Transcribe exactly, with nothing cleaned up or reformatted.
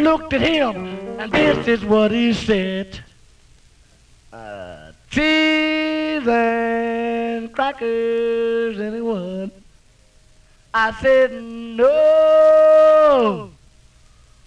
looked at him, and this is what he said. Uh, cheese and crackers, anyone? I said, no.